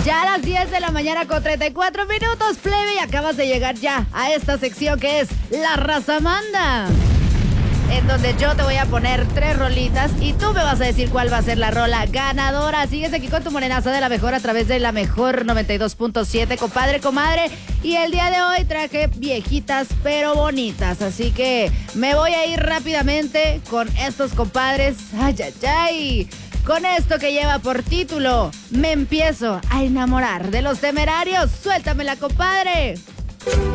Ya a las 10 de la mañana con 34 minutos, plebe, y acabas de llegar ya a esta sección que es La Raza Manda, en donde yo te voy a poner 3 rolitas y tú me vas a decir cuál va a ser la rola ganadora. Sigues aquí con tu morenaza de la mejor a través de la mejor 92.7, compadre, comadre. Y el día de hoy traje viejitas pero bonitas, así que me voy a ir rápidamente con estos compadres. Ay, ay, ay. Con esto que lleva por título, Me empiezo a enamorar de Los Temerarios. Suéltamela, compadre.